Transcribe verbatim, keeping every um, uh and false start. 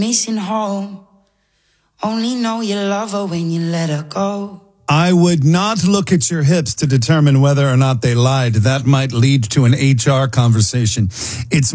missing home. Only know you love her when you let her go. I would not look at your hips to determine whether or not they lied. That might lead to an H R conversation. It's